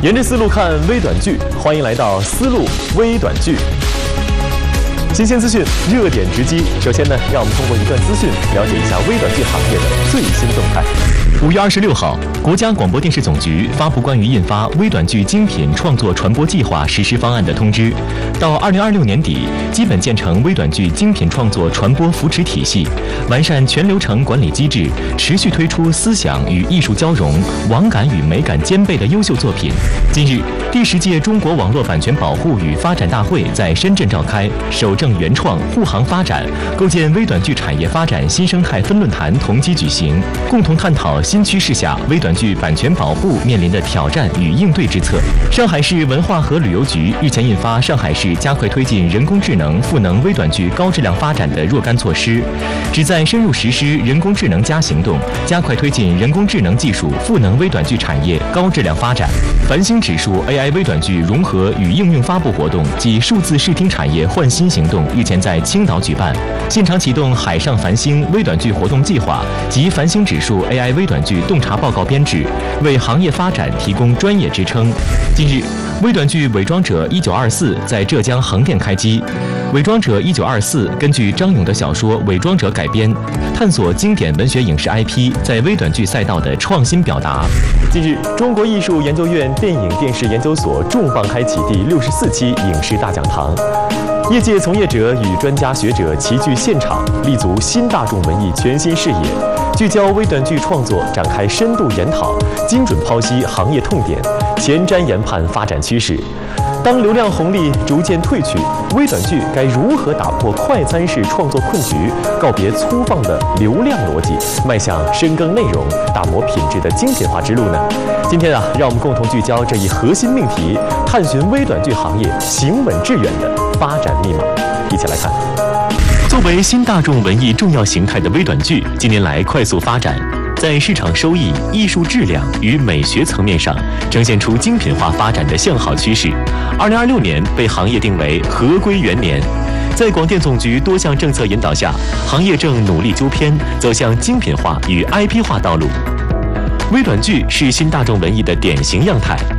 沿着思路看微短剧，欢迎来到思路微短剧。新鲜资讯，热点直击。首先呢，让我们通过一段资讯了解一下微短剧行业的最新动态。5月26号，国家广播电视总局发布关于印发微短剧精品创作传播计划实施方案的通知，到2026年底，基本建成微短剧精品创作传播扶持体系，完善全流程管理机制，持续推出思想与艺术交融、网感与美感兼备的优秀作品。近日，第10届中国网络版权保护与发展大会在深圳召开，守正原创、护航发展、构建微短剧产业发展新生态分论坛同期举行，共同探讨新趋势下微短剧版权保护面临的挑战与应对之策。上海市文化和旅游局日前印发《上海市加快推进人工智能赋能微短剧高质量发展的若干措施》，旨在深入实施人工智能+行动，加快推进人工智能技术赋能微短剧产业高质量发展。繁星指数 AI 微短剧融合与应用发布活动及数字视听产业焕新行动日前在青岛举办，现场启动海上繁星微短剧活动计划及繁星指数 AI 微短剧洞察报告编制，为行业发展提供专业支撑。近日，微短剧《伪装者1924》在浙江横店开机。《伪装者1924》根据张勇的小说《伪装者》改编，探索经典文学影视 IP 在微短剧赛道的创新表达。近日，中国艺术研究院电影电视研究所重磅开启第64期影视大讲堂。业界从业者与专家学者齐聚现场，立足新大众文艺全新视野，聚焦微短剧创作，展开深度研讨，精准剖析行业痛点，前瞻研判发展趋势。当流量红利逐渐退去，微短剧该如何打破快餐式创作困局，告别粗放的流量逻辑，迈向深耕内容、打磨品质的精品化之路呢？今天让我们共同聚焦这一核心命题，探寻微短剧行业行稳致远的发展密码。一起来看。作为新大众文艺重要形态的微短剧，近年来快速发展，在市场收益、艺术质量与美学层面上呈现出精品化发展的向好趋势。2026年被行业定为合规元年，在广电总局多项政策引导下，行业正努力纠偏，走向精品化与 IP 化道路。微短剧是新大众文艺的典型样态，